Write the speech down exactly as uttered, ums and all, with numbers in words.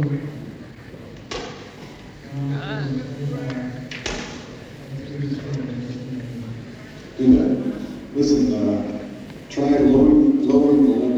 Do that. Listen, uh, try lowering, lowering the level.